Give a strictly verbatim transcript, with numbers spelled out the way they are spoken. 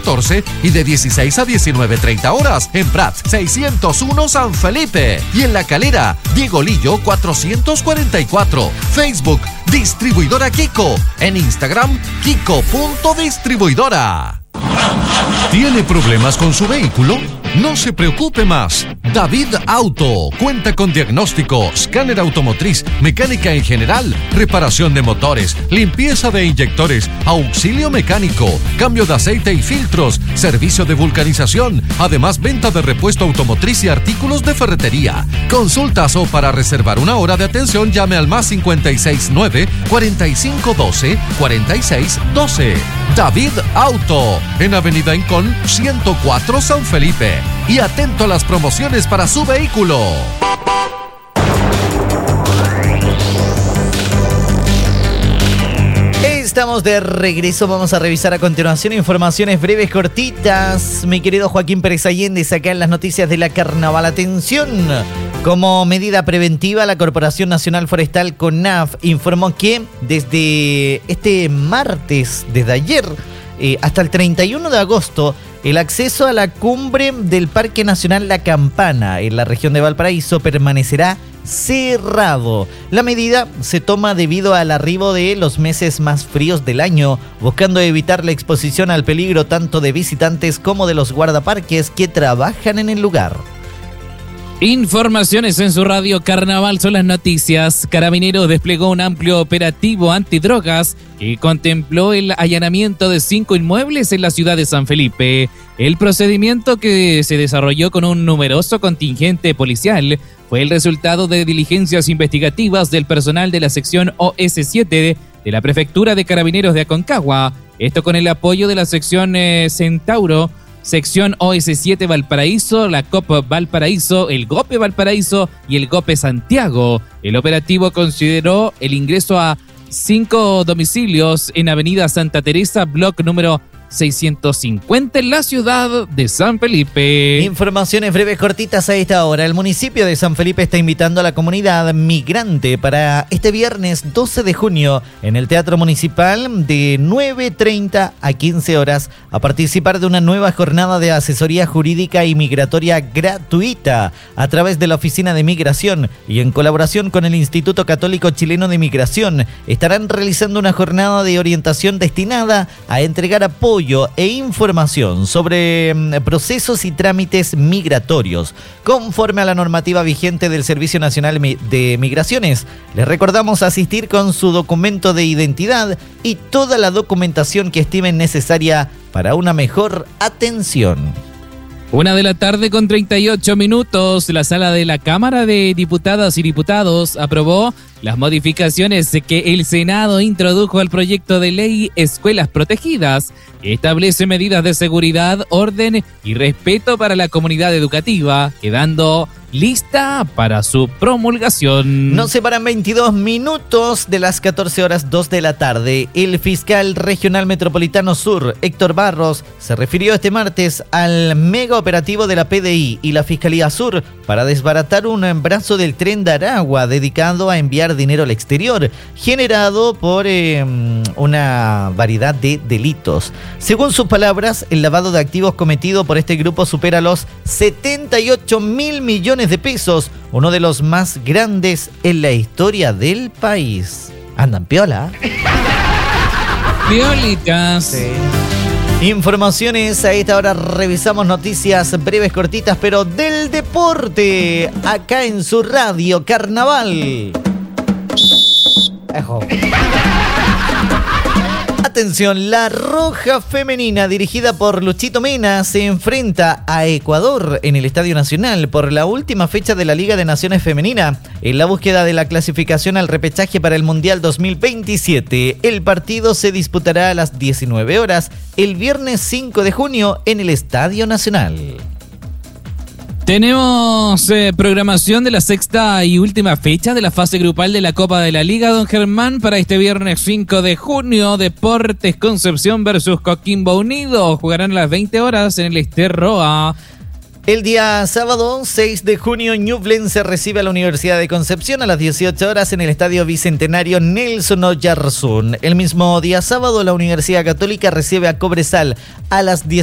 catorce y de dieciséis a diecinueve treinta horas en Prat seiscientos uno San Felipe y en La Calera, Diego Lillo cuatrocientos cuarenta y cuatro. Facebook, Distribuidora Kiko. En Instagram, Kiko.distribuidora. ¿Tiene problemas con su vehículo? No se preocupe más. David Auto cuenta con diagnóstico, escáner automotriz, mecánica en general, reparación de motores, limpieza de inyectores, auxilio mecánico, cambio de aceite y filtros, servicio de vulcanización, además venta de repuesto automotriz y artículos de ferretería. Consultas o para reservar una hora de atención llame al más cincuenta y seis nueve, cuarenta y cinco doce, cuarenta y seis doce. David Auto, en Avenida Incón ciento cuatro San Felipe. Y atento a las promociones para su vehículo. Estamos de regreso, vamos a revisar a continuación informaciones breves, cortitas. Mi querido Joaquín Pérez Allende, acá en las noticias de la Carnaval. Atención, como medida preventiva, la Corporación Nacional Forestal CONAF informó que desde este martes, desde ayer, eh, hasta el treinta y uno de agosto, el acceso a la cumbre del Parque Nacional La Campana en la región de Valparaíso permanecerá cerrado. La medida se toma debido al arribo de los meses más fríos del año, buscando evitar la exposición al peligro tanto de visitantes como de los guardaparques que trabajan en el lugar. Informaciones en su radio Carnaval son las noticias. Carabineros desplegó un amplio operativo antidrogas que contempló el allanamiento de cinco inmuebles en la ciudad de San Felipe. El procedimiento, que se desarrolló con un numeroso contingente policial, fue el resultado de diligencias investigativas del personal de la sección O S siete de la Prefectura de Carabineros de Aconcagua. Esto con el apoyo de la sección eh, Centauro, sección O S siete Valparaíso, la C O P Valparaíso, el GOPE Valparaíso y el GOPE Santiago. El operativo consideró el ingreso a cinco domicilios en Avenida Santa Teresa, block número seiscientos cincuenta en la ciudad de San Felipe. Informaciones breves cortitas a esta hora. El municipio de San Felipe está invitando a la comunidad migrante para este viernes doce de junio en el Teatro Municipal de nueve treinta a quince horas a participar de una nueva jornada de asesoría jurídica y migratoria gratuita a través de la Oficina de Migración y en colaboración con el Instituto Católico Chileno de Migración. Estarán realizando una jornada de orientación destinada a entregar apoyo e información sobre procesos y trámites migratorios conforme a la normativa vigente del Servicio Nacional de Migraciones. Les recordamos asistir con su documento de identidad y toda la documentación que estimen necesaria para una mejor atención. Una de la tarde con treinta y ocho minutos, la sala de la Cámara de Diputadas y Diputados aprobó las modificaciones que el Senado introdujo al proyecto de ley Escuelas Protegidas, que establece medidas de seguridad, orden y respeto para la comunidad educativa, quedando lista para su promulgación. Nos separan veintidós minutos de las catorce horas dos de la tarde. El fiscal regional metropolitano sur, Héctor Barros, se refirió este martes al mega operativo de la P D I y la Fiscalía Sur para desbaratar un brazo del Tren de Aragua dedicado a enviar dinero al exterior, generado por eh, una variedad de delitos. Según sus palabras, el lavado de activos cometido por este grupo supera los setenta y ocho mil millones de pesos, uno de los más grandes en la historia del país. Andan piola. Piolitas. Sí. Informaciones, a esta hora revisamos noticias breves, cortitas, pero del deporte, acá en su radio Carnaval. Ejo. Atención, la Roja Femenina, dirigida por Luchito Mena, se enfrenta a Ecuador en el Estadio Nacional por la última fecha de la Liga de Naciones Femenina, en la búsqueda de la clasificación al repechaje para el Mundial dos mil veintisiete. El partido se disputará a las diecinueve horas, el viernes cinco de junio, en el Estadio Nacional. Tenemos eh, programación de la sexta y última fecha de la fase grupal de la Copa de la Liga, don Germán, para este viernes cinco de junio. Deportes Concepción versus Coquimbo Unido. Jugarán a las veinte horas en el Ester Roa. El día sábado seis de junio, Ñublense recibe a la Universidad de Concepción a las dieciocho horas en el Estadio Bicentenario Nelson Oyarzún. El mismo día sábado, la Universidad Católica recibe a Cobresal a las diez